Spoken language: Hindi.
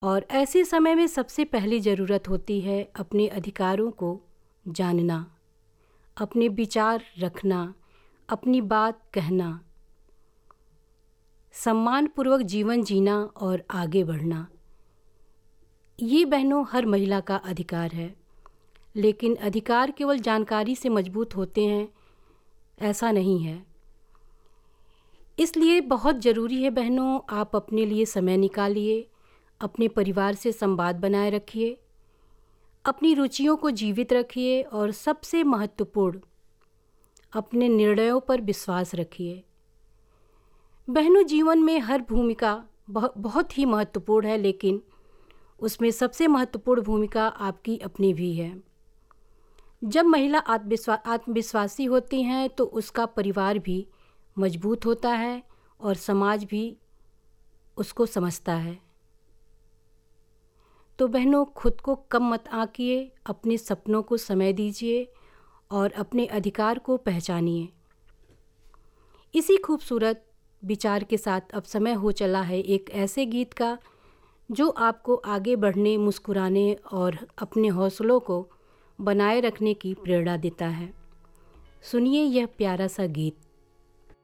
और ऐसे समय में सबसे पहली ज़रूरत होती है अपने अधिकारों को जानना, अपने विचार रखना, अपनी बात कहना, सम्मानपूर्वक जीवन जीना और आगे बढ़ना। ये बहनों हर महिला का अधिकार है, लेकिन अधिकार केवल जानकारी से मजबूत होते हैं ऐसा नहीं है। इसलिए बहुत ज़रूरी है बहनों, आप अपने लिए समय निकालिए, अपने परिवार से संवाद बनाए रखिए, अपनी रुचियों को जीवित रखिए और सबसे महत्वपूर्ण, अपने निर्णयों पर विश्वास रखिए। बहनों, जीवन में हर भूमिका बहुत ही महत्वपूर्ण है, लेकिन उसमें सबसे महत्वपूर्ण भूमिका आपकी अपनी भी है। जब महिला आत्मविश्वासी होती हैं तो उसका परिवार भी मजबूत होता है और समाज भी उसको समझता है। तो बहनों, खुद को कम मत आंकिए, अपने सपनों को समय दीजिए और अपने अधिकार को पहचानिए। इसी खूबसूरत विचार के साथ अब समय हो चला है एक ऐसे गीत का जो आपको आगे बढ़ने, मुस्कुराने और अपने हौसलों को बनाए रखने की प्रेरणा देता है। सुनिए यह प्यारा सा गीत।